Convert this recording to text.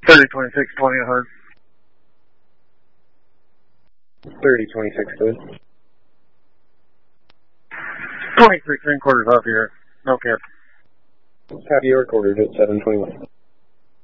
3026, 20 hard. 3026, good. 23 3/4 off here. No cap. Copy your quarters at 721.